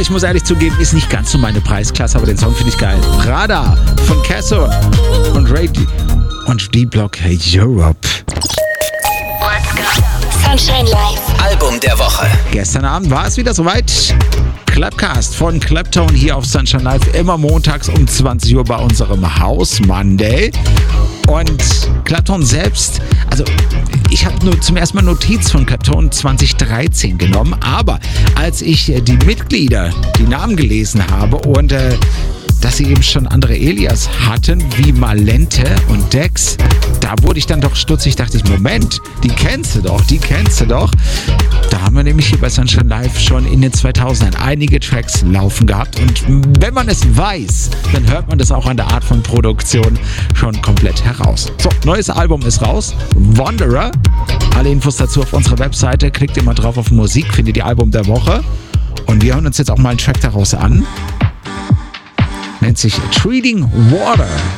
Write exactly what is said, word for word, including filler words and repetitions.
ich muss ehrlich zugeben, ist nicht ganz so meine Preisklasse, aber den Song finde ich geil. Prada von Kesso und Ray D- und D-Block Europe. Sunshine Live. Album der Woche. Gestern Abend war es wieder soweit. Clubcast von Clapton hier auf Sunshine Live. Immer montags um zwanzig Uhr bei unserem House Monday. Und Clapton selbst, also ich habe nur zum ersten Mal Notiz von Clapton zwanzig dreizehn genommen. Aber als ich die Mitglieder, die Namen gelesen habe und äh, dass sie eben schon andere Alias hatten, wie Malente und Dex, da wurde ich dann doch stutzig, dachte ich, Moment, die kennst du doch, die kennst du doch. Da haben wir nämlich hier bei Sunshine Live schon in den zweitausendern einige Tracks laufen gehabt und wenn man es weiß, dann hört man das auch an der Art von Produktion schon komplett heraus. So, neues Album ist raus, Wanderer. Alle Infos dazu auf unserer Webseite, klickt immer drauf auf Musik, findet die Album der Woche und wir hören uns jetzt auch mal einen Track daraus an. Nennt sich Treating Water.